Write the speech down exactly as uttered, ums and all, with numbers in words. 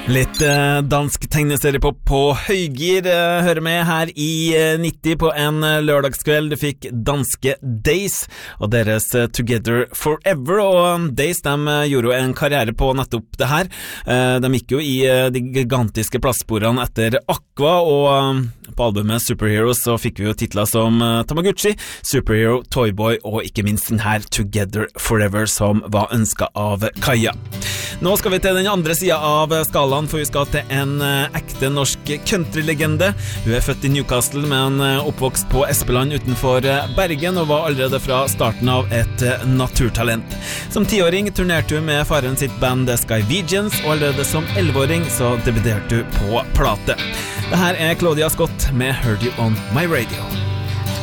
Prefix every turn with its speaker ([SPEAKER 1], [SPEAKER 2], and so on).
[SPEAKER 1] Litt eh, dansk tegneseriepop på høygir eh, hører med her i eh, nitti på en eh, lørdagskveld. Du fikk danske Days og deres eh, Together Forever, og Days de eh, gjorde jo en karriere på nettopp det her. Eh, de gikk jo i eh, de gigantiske plastsporene etter Aqua, og eh, på albumet Superheroes så fikk vi jo titler som eh, Tamagotchi, Superhero, Toyboy og ikke minst den her Together Forever som var ønsket av Kaja. Nå skal vi til den andre siden av skalaen, for vi skal til en uh, ekte norsk countrylegende. Hun er født i Newcastle, men uh, oppvokst på Espeland utenfor uh, Bergen, og var allerede fra starten av et uh, naturtalent. Som tiåring turnerte hun med faren sitt band The Skyvegians, og allerede som elleveåring så debuterte hun på plate. Det her er Claudia Scott med Heard You On My Radio.